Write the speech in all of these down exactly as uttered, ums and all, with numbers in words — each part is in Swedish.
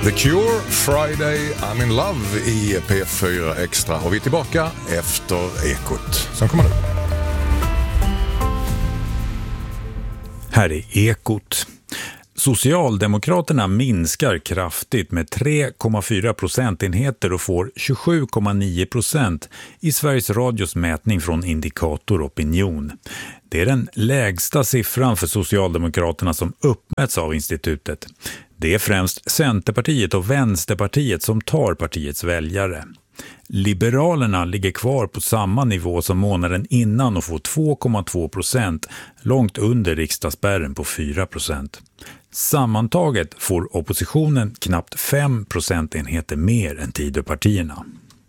The Cure, Friday, I'm in love i P fyra Extra. Och vi är tillbaka efter Ekot. Sen kommer det. Här är Ekot. Socialdemokraterna minskar kraftigt med tre komma fyra procentenheter och får tjugosju komma nio procent i Sveriges Radios mätning från Indikator Opinion. Det är den lägsta siffran för Socialdemokraterna som uppmätts av institutet. Det är främst Centerpartiet och Vänsterpartiet som tar partiets väljare. Liberalerna ligger kvar på samma nivå som månaden innan och får två komma två procent, långt under riksdagsspärren på fyra procent. Sammantaget får oppositionen knappt fem procentenheter mer än Tidöpartierna.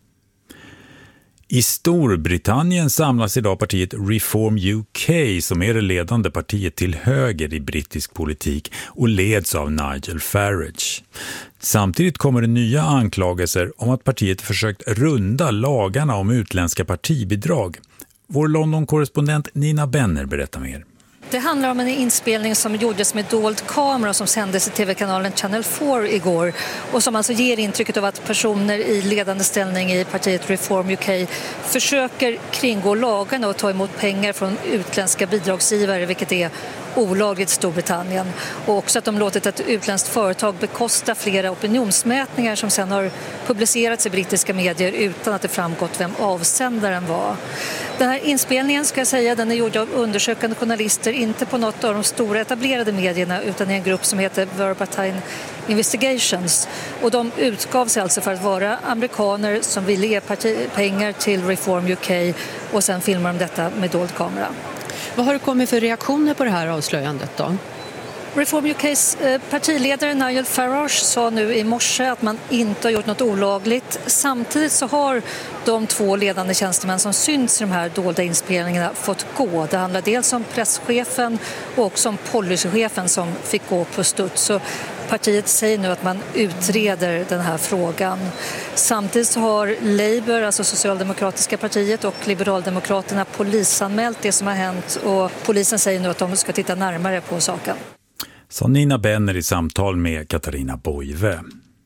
I Storbritannien samlas idag partiet Reform U K som är det ledande partiet till höger i brittisk politik och leds av Nigel Farage. Samtidigt kommer det nya anklagelser om att partiet försökt runda lagarna om utländska partibidrag. Vår London-korrespondent Nina Benner berättar mer. Det handlar om en inspelning som gjordes med dold kamera som sändes i tv-kanalen Channel fyra igår och som alltså ger intrycket av att personer i ledande ställning i partiet Reform U K försöker kringgå lagarna och ta emot pengar från utländska bidragsgivare, vilket är olagligt i Storbritannien. Och också att de låtit ett utländskt företag bekosta flera opinionsmätningar som sedan har publicerats i brittiska medier utan att det framgått vem avsändaren var. Den här inspelningen, ska jag säga, den är gjord av undersökande journalister, inte på något av de stora etablerade medierna utan i en grupp som heter Verbatine Investigations. Och de utgav sig alltså för att vara amerikaner som ville ge parti- pengar till Reform U K och sen filmar de detta med dold kamera. Vad har det kommit för reaktioner på det här avslöjandet då? Reform U K:s partiledare Nigel Farage sa nu i morse att man inte har gjort något olagligt. Samtidigt så har de två ledande tjänstemän som syns i de här dolda inspelningarna fått gå. Det handlar dels om presschefen och också om policychefen som fick gå på studs. Så partiet säger nu att man utreder den här frågan. Samtidigt så har Labour, alltså Socialdemokratiska partiet, och Liberaldemokraterna polisanmält det som har hänt och polisen säger nu att de ska titta närmare på saken. Så Nina Benner i samtal med Katarina Boive.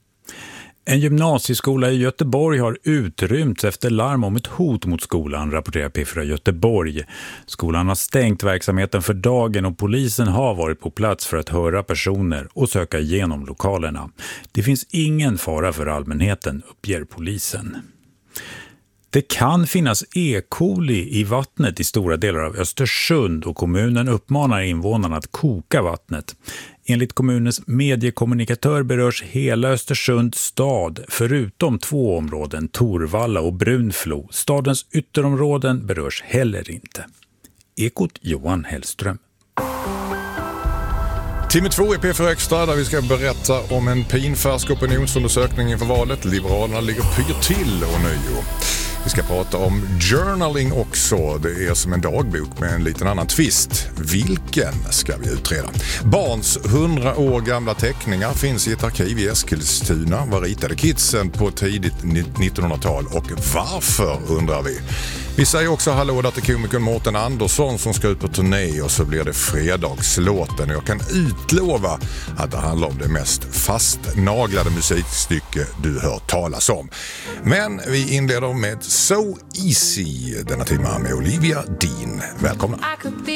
En gymnasieskola i Göteborg har utrymts efter larm om ett hot mot skolan, rapporterar P fyra Göteborg. Skolan har stängt verksamheten för dagen och polisen har varit på plats för att höra personer och söka igenom lokalerna. Det finns ingen fara för allmänheten, uppger polisen. Det kan finnas E. coli i vattnet i stora delar av Östersund och kommunen uppmanar invånarna att koka vattnet. Enligt kommunens mediekommunikatör berörs hela Östersund stad förutom två områden, Torvalla och Brunflo. Stadens ytterområden berörs heller inte. Ekot Johan Hellström. Timme två i P fyra Extra där vi ska berätta om en pinfärsk opinionsundersökning inför valet. Liberalerna ligger pyr till och nöjo. Vi ska prata om journaling också. Det är som en dagbok med en liten annan twist. Vilken ska vi utreda? Barns hundra år gamla teckningar finns i ett arkiv i Eskilstuna. Vad ritade kidsen på tidigt nittonhundratal och varför, undrar vi. Vi säger också hallå där till komikern Mårten Andersson som ska ut på turné och så blir det fredagslåten. Jag kan utlova att det handlar om det mest fastnaglade musikstycke du hört talas om. Men vi inleder med So Easy denna timme med Olivia Dean. Välkomna!